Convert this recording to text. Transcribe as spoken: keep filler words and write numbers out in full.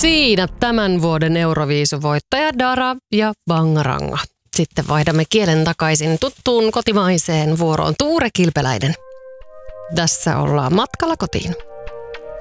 Siinä tämän vuoden Euroviisuvoittaja Dara ja Bangaranga. Sitten vaihdamme kielen takaisin tuttuun kotimaiseen vuoroon. Tuure Kilpeläinen. Tässä ollaan matkalla kotiin.